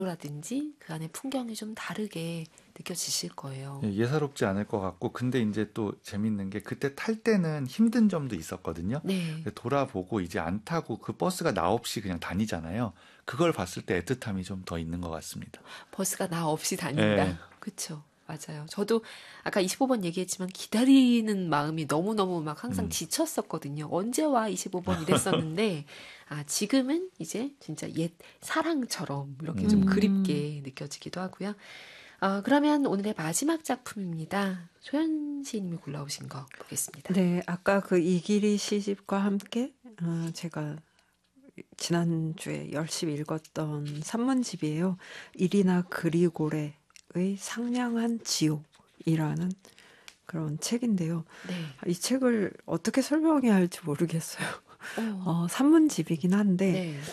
라든지 그 안에 풍경이 좀 다르게 느껴지실 거예요. 예, 예사롭지 않을 것 같고, 근데 이제 또 재밌는 게 그때 탈 때는 힘든 점도 있었거든요. 네. 돌아보고 이제 안 타고 그 버스가 나 없이 그냥 다니잖아요. 그걸 봤을 때 애틋함이 좀 더 있는 것 같습니다. 버스가 나 없이 예, 다닌다. 그쵸. 맞아요. 저도 아까 25번 얘기했지만 기다리는 마음이 너무너무 막 항상 음, 지쳤었거든요. 언제 와 25번 이랬었는데, 아, 지금은 이제 진짜 옛 사랑처럼 이렇게 좀 음, 그립게 느껴지기도 하고요. 그러면 오늘의 마지막 작품입니다. 소연 시인님이 골라오신 거 보겠습니다. 네, 아까 그 이기리 시집과 함께 제가 지난주에 열심히 읽었던 산문집이에요. 이리나 그리고레의 상냥한 지옥이라는 그런 책인데요. 네. 이 책을 어떻게 설명해야 할지 모르겠어요. 어, 산문집이긴 한데 네.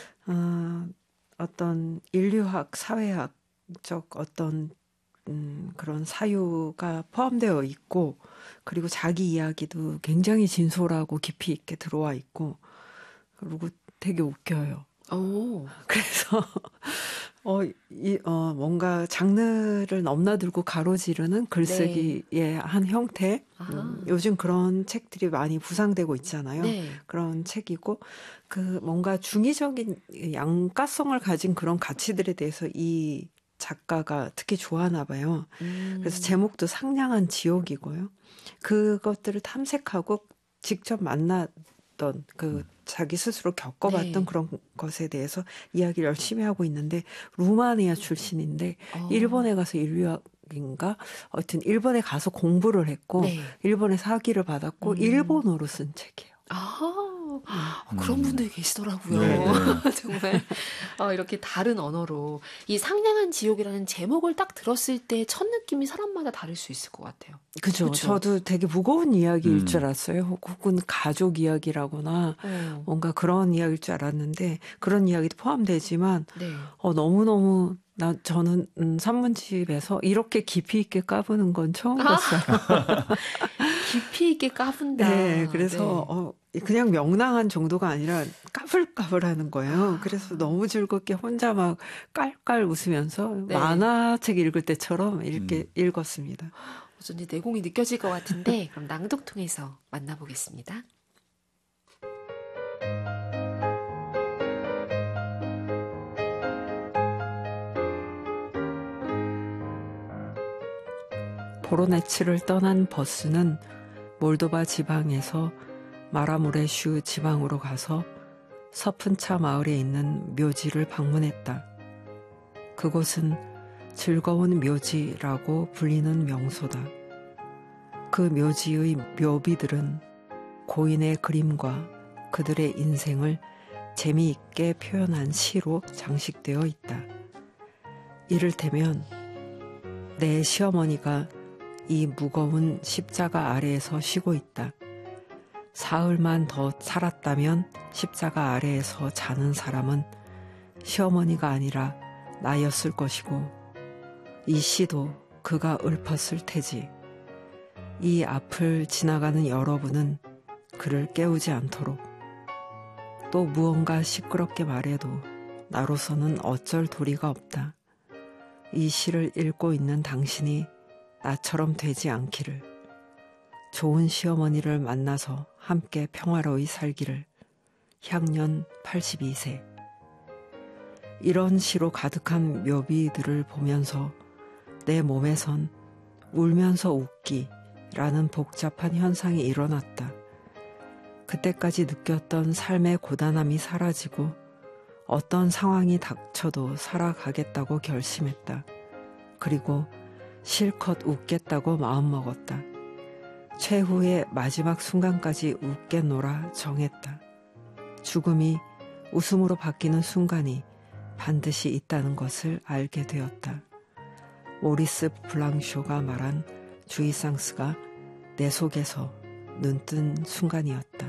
어떤 인류학, 사회학적 어떤 그런 사유가 포함되어 있고, 그리고 자기 이야기도 굉장히 진솔하고 깊이 있게 들어와 있고, 그리고 되게 웃겨요. 오, 그래서 뭔가 장르를 넘나들고 가로지르는 네. 글쓰기의 한 형태. 아, 요즘 그런 책들이 많이 부상되고 있잖아요. 네. 그런 책이고, 그 뭔가 중의적인 양가성을 가진 그런 가치들에 대해서 이 작가가 특히 좋아하나 봐요. 그래서 음, 제목도 상냥한 지옥이고요. 그것들을 탐색하고 직접 만났던 자기 스스로 겪어봤던 네. 그런 것에 대해서 이야기를 열심히 하고 있는데, 루마니아 출신인데 어, 일본에 가서 인류학인가 하여튼 일본에 가서 공부를 했고 네. 일본에서 학위를 받았고 음, 일본어로 쓴 책이에요. 그런 음, 분들이 계시더라고요. 네네. 정말, 이렇게 다른 언어로. 이 상냥한 지옥이라는 제목을 딱 들었을 때 첫 느낌이 사람마다 다를 수 있을 것 같아요. 그죠. 그쵸? 저도 되게 무거운 이야기일 줄 음, 알았어요. 혹은 가족 이야기라거나 어, 뭔가 그런 이야기일 줄 알았는데 그런 이야기도 포함되지만 네. 너무너무 저는 산문집에서 이렇게 깊이 있게 까부는 건 처음 아, 봤어요. 깊이 있게 네, 까분다. 그래서 네. 그냥 명랑한 정도가 아니라 까불까불하는 거예요. 그래서 아, 너무 즐겁게 혼자 막 깔깔 웃으면서 네. 만화책 읽을 때처럼 이렇게 음. 읽었습니다. 어쩐지 내공이 느껴질 것 같은데, 그럼 낭독 통해서 만나보겠습니다. 보로네츠를 떠난 버스는 몰도바 지방에서 마라무레슈 지방으로 가서 서푼차 마을에 있는 묘지를 방문했다. 그곳은 즐거운 묘지라고 불리는 명소다. 그 묘지의 묘비들은 고인의 그림과 그들의 인생을 재미있게 표현한 시로 장식되어 있다. 이를테면 내 시어머니가 이 무거운 십자가 아래에서 쉬고 있다. 사흘만 더 살았다면 십자가 아래에서 자는 사람은 시어머니가 아니라 나였을 것이고 이 시도 그가 읊었을 테지. 이 앞을 지나가는 여러분은 그를 깨우지 않도록 또 무언가 시끄럽게 말해도 나로서는 어쩔 도리가 없다. 이 시를 읽고 있는 당신이 나처럼 되지 않기를. 좋은 시어머니를 만나서 함께 평화로이 살기를. 향년 82세. 이런 시로 가득한 묘비들을 보면서 내 몸에선 울면서 웃기라는 복잡한 현상이 일어났다. 그때까지 느꼈던 삶의 고단함이 사라지고 어떤 상황이 닥쳐도 살아가겠다고 결심했다. 그리고 실컷 웃겠다고 마음먹었다. 최후의 마지막 순간까지 웃겠노라 정했다. 죽음이 웃음으로 바뀌는 순간이 반드시 있다는 것을 알게 되었다. 모리스 블랑쇼가 말한 주이상스가 내 속에서 눈뜬 순간이었다.